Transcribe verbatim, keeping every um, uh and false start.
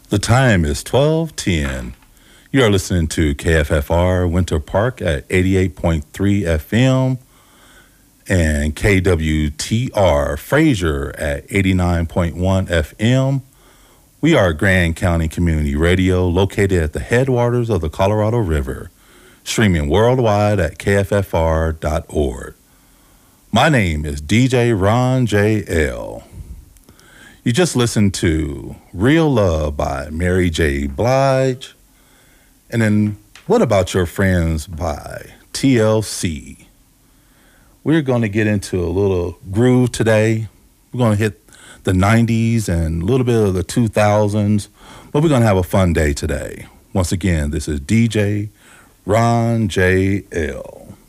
The time is twelve ten. You are listening to K F F R Winter Park at eighty-eight point three F M and K W T R Fraser at eighty-nine point one F M. We are Grand County Community Radio located at the headwaters of the Colorado River, streaming worldwide at K F F R dot org. My name is D J Ron J L. You just listened to Real Love by Mary J. Blige. And then What About Your Friends by T L C. We're going to get into a little groove today. We're going to hit the nineties and a little bit of the two thousands, but we're going to have a fun day today. Once again, this is D J Ron J L.